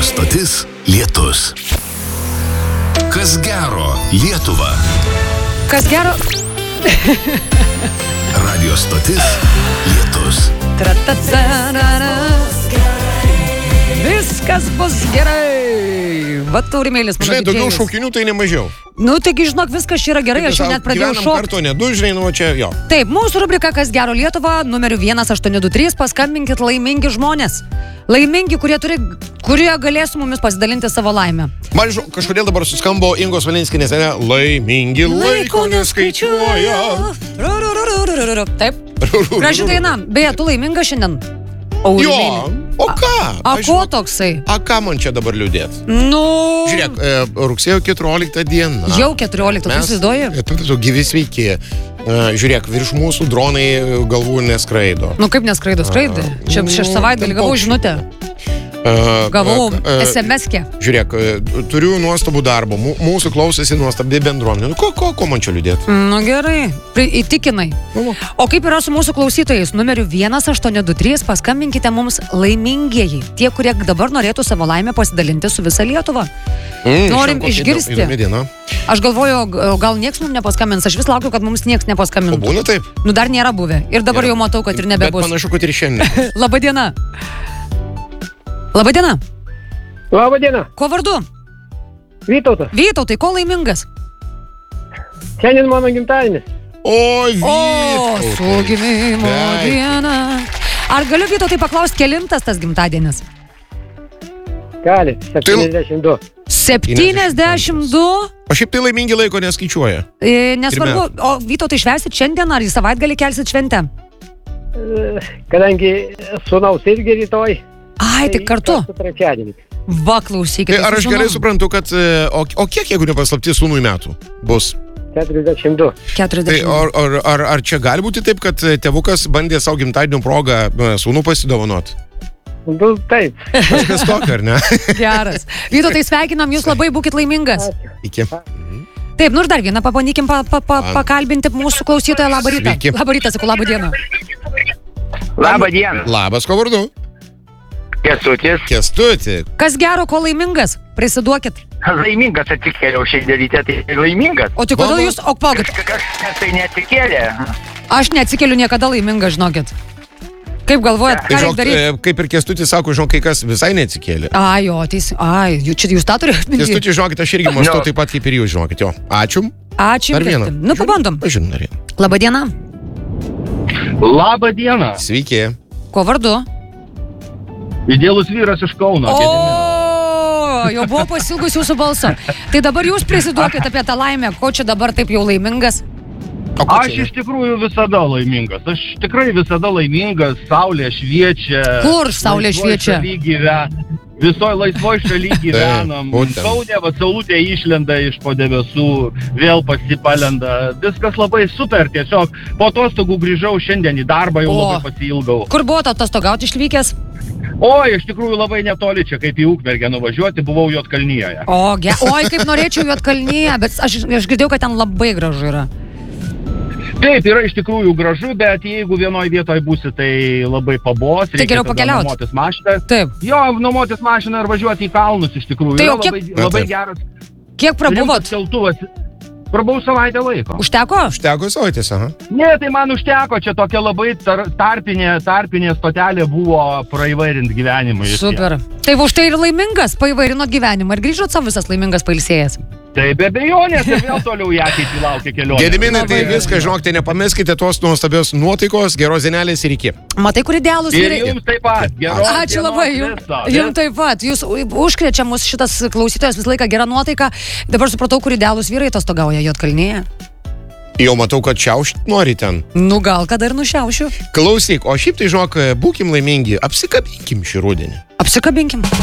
stotis Lietus. Kas gero Lietuva? Kas gero? Radio stotis Lietus. Viskas bus gerai. Va, taurimėlis, mano Žinai, daugiau didžėjus. šaukinių tai nemažiau. Nu, taigi, žinok, viskas čia yra gerai, aš jau net pradėjau šokti. Kartu ne du, žinai, nu čia jo. Taip, mūsų rubrika Kas gero Lietuva, numeriu 1823, paskambinkit laimingi žmonės. Laimingi, kurie galės su mumis pasidalinti savo laimę. Man kažkodėl dabar suskambo Ingos Valinskienės, ne? Laimingi laiko neskaičiuoja. Taip. Graži daina. Beje, tu laiminga šiandien? Jo, o ką? A ko toksai? A ką man čia dabar liūdėt? Nu... Žiūrėk, rugsėjo 14 diena. Jau 14, tu įsivaizduoji? Gyvi sveiki. Žiūrėk, virš mūsų dronai galvų neskraido. Nu kaip neskraido, skraidė? Čia savaitgalį gavau žinutę. Gavau SMS-kę. Žiūrėk, turiu nuostabų darbą. Mūsų klausėsi nuostabi bendruomenė. Ko man čia liūdėt? Nu gerai, įtikinai. O kaip yra su mūsų klausytojais? Numeriu 1823 paskambinkite mums laimingieji. Tie, kurie dabar norėtų savo laimę pasidalinti su visa Lietuva. Norim išgirsti. Aš galvoju, gal nieks mums nepaskambins. Aš vis laukiu, kad mums nieks nepaskambintų. O būna taip? Nu dar nėra buvę. Ir dabar jau matau, kad ir nebebus. Bet panašu, kad ir šiandien. Labadiena. Labadiena. Labadiena. Kuo vardu? Vytautas. Vytautai, ko laimingas? Šiandien mano gimtadienis. Oi, O, Vytautai. su gimimo diena. Ar galiu, Vytautai, paklausti, kelintas tas gimtadienis? Gali, 72. 72? O šiaip tai laimingi laiko neskaičiuoja. Nesvarbu, o Vytautai švęsit šiandien ar į savaitgalį kelsit šventę? Kadangi sūnaus irgi rytoj. Ai, tik kartu. Trečiadienį. Va, klausykit. Tai ar aš gerai suprantu, kad... O kiek, jeigu nepaslapti, sūnui metų bus? 42. 40. Tai ar čia gali būti taip, kad tėvukas bandė savo gimtadienio progą sūnų pasidovanot? Nu, taip. Kažkas tokio, ar ne? Geras. Vytautai, sveikinam, jūs labai būkit laimingas. Iki. Taip, nu ir dar vieną pabandykim pakalbinti mūsų klausytoją. Labą rytą. Sveiki. Labą rytą, sakau, labą dieną. Labą dieną. Labas, ko vardu? Kestutis. Kęstuti. Kas gero, ko laimingas? Prisiduokit. Laimingas atsikėliau šiandien ryte, tai laimingas. O tai kodėl jūs... O pagad, Kažkas tai neatsikėlė. aš neatsikeliu niekada laimingas, žinokit. Kaip galvojat, ką reikia daryti? Kaip ir Kęstutis sako, žinok, kai kas visai neatsikėlė. Ai, jo, čia jūs tą turėt minti. Kęstutis, žinokit, aš irgi mąstau No. taip pat kaip ir jūs, žinokit, jo. Ačiū. Ačiū. Dar vieną. Nu, pabandom. Pažiūrėjau, dar vieną. Labą dieną. Labą dieną. Sveiki. Ko vardu? Idealus vyras iš Kauno. O, jau buvo pasilgus jūsų balso. Tai dabar jūs prisiduokit apie tą laimę, ko čia dabar taip jau laimingas. O ko Aš čia? iš tikrųjų visada laimingas. Aš tikrai visada laimingas. Saulė šviečia. Kur saulė šviečia? Visoje laisvoje šalyje gyvenam. būtent. Kaune va saulutė išlenda iš po debesų, vėl pasipalenda. Viskas labai super. Tiesiog po atostogų grįžau šiandien į darbą, jau labai pasiilgau. Kur buvo atostogauti išvykęs? Oi, iš tikrųjų labai netoli čia, kaip į Ukmergę nuvažiuoti, buvau Juodkalnijoje. Oi, kaip norėčiau Juodkalniją, bet aš girdėjau, kad ten labai gražu yra. Taip, yra iš tikrųjų gražu, bet jeigu vienoje vietoje būsi, tai labai pabos. Tai geriau pakeliauti. Nuomotis mašiną. Taip. Jo, nuomotis mašiną ir važiuoti į kalnus iš tikrųjų. Tai Yra jau kiek- labai geras. Kiek prabuvot? rimtas keltuvas. Prabuvau savaitę laiko. Užteko? Užteko savaitės, aha. Ne, tai man užteko, čia tokia labai tarpinė stotelė buvo praįvairint gyvenimą. Super. Tai va už tai ir laimingas, paįvairinot gyvenimą ir grįžot savo visas laimingas pailsėjęs. Tai be abejonės, ir vėl toliau į ateitį laukia kelionė. Gediminai, tai Labai viską, žinokite, nepameskite tos nuostabios nuotaikos, geros dienelės ir iki. Matai, kur idealūs Ir vyrai. jums taip pat. Geros Ačiū dienos labai, viso. jums taip pat. Jūs užkrečia mus šitas klausytojas visą laiką gerą nuotaiką. Dabar supratau, kur idealūs vyrai atostogauja Juodkalnėje. Jau matau, kad čiaušt nori ten. Nu gal kada ir nušiaušiu. Klausyk, o šiaip tai, žinok, būkim laimingi, apsikabinkim šį rudenį. Apsikabinkim.